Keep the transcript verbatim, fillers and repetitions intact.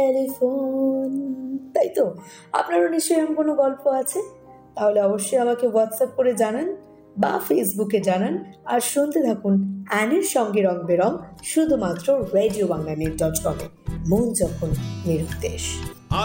Telephone. তাই তো? আপনারও নিশ্চয়ই এমন কোনো গল্প আছে? তাহলে অবশ্যই আমাকে হোয়াটসঅ্যাপ করে জানান বা ফেসবুকে জানান। আর শুনতে থাকুন অ্যানির সঙ্গে রং বেরং, শুধুমাত্র রেডিও বাংলা নেট ডট কমে। মন যখন নিরুদ্দেশ।